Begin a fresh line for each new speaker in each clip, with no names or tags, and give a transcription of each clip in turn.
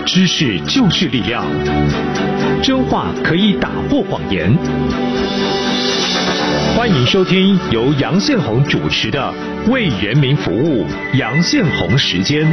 知识就是力量，真话可以打破谎言。欢迎收听由杨宪宏主持的《为人民服务》杨宪宏时间。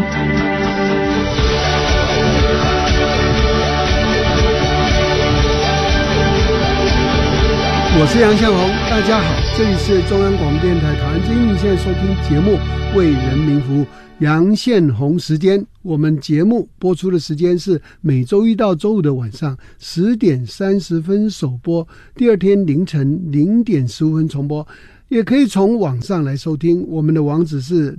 我是杨宪宏，大家好，这里是中央广播电台台湾之音，你现在收听节目《为人民服务》杨宪宏时间。我们节目播出的时间是每周一到周五的晚上10点30分首播，第二天凌晨0点15分重播，也可以从网上来收听。我们的网址是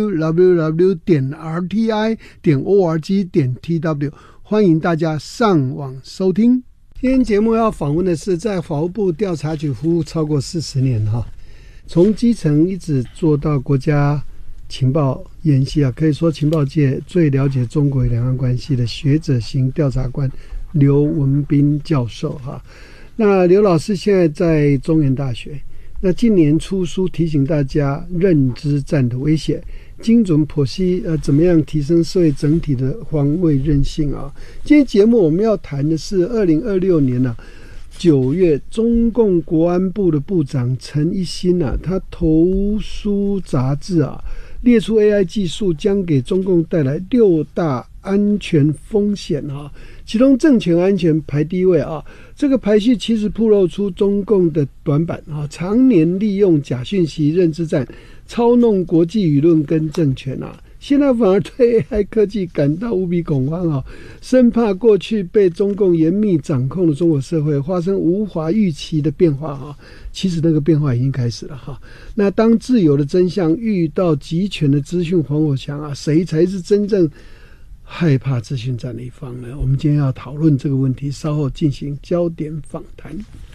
www.rti.org.tw， 欢迎大家上网收听。今天节目要访问的是在法务部调查局服务超过40年从基层一直做到国家情报研习可以说情报界最了解中国两岸关系的学者型调查官刘文彬教授那刘老师现在在中原大学，那今年出书提醒大家认知战的威胁，精准剖析怎么样提升社会整体的防卫韧性今天节目我们要谈的是2026年9月，中共国安部的部长陈一新他投书杂志列出 AI 技术将给中共带来6大安全风险其中政权安全排第一位这个排序其实暴露出中共的短板常年利用假讯息认知战操弄国际舆论跟政权现在反而对 AI 科技感到无比恐慌生怕过去被中共严密掌控的中国社会发生无法预期的变化其实那个变化已经开始了那当自由的真相遇到集权的资讯防火墙谁才是真正害怕资讯战的一方呢？我们今天要讨论这个问题，稍后进行焦点访谈。